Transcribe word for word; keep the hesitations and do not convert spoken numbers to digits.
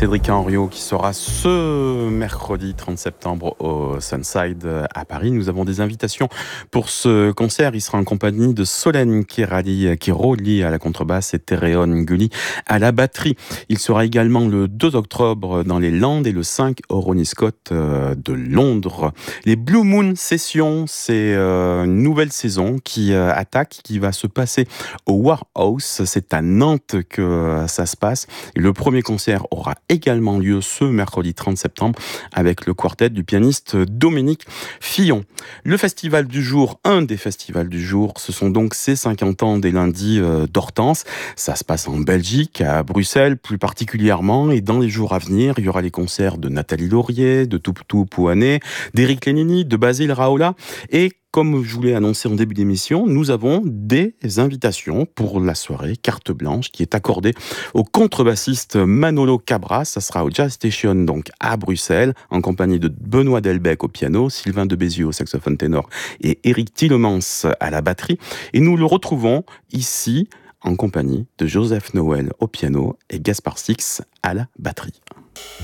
Cédric Henriot qui sera ce mercredi trente septembre au Sunside à Paris. Nous avons des invitations pour ce concert. Il sera en compagnie de Solène Kirali, Kiroli à la contrebasse et Tereon Gulli à la batterie. Il sera également le deux octobre dans les Landes et le cinq au Ronnie Scott de Londres. Les Blue Moon Sessions, c'est une nouvelle saison qui attaque, qui va se passer au Warhouse. C'est à Nantes que ça se passe. Et le premier concert aura également lieu ce mercredi trente septembre avec le quartet du pianiste Dominique Fillon. Le festival du jour, un des festivals du jour, ce sont donc ces cinquante ans des lundis d'Hortense. Ça se passe en Belgique, à Bruxelles plus particulièrement, et dans les jours à venir, il y aura les concerts de Nathalie Laurier, de Touptou Pouané, d'Éric Lénini, de Basile Raoula, et comme je vous l'ai annoncé en début d'émission, nous avons des invitations pour la soirée carte blanche qui est accordée au contrebassiste Manolo Cabras. Ça sera au Jazz Station, donc à Bruxelles, en compagnie de Benoît Delbecq au piano, Sylvain de Bézieux au saxophone ténor et Éric Tillemans à la batterie. Et nous le retrouvons ici en compagnie de Joseph Noël au piano et Gaspard Six à la batterie.